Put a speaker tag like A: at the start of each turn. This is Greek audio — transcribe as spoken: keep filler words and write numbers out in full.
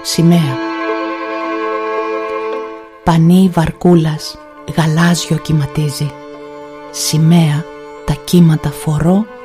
A: σημαία. Πανί βαρκούλας γαλάζιο κυματίζει, σημαία τα κύματα φορώ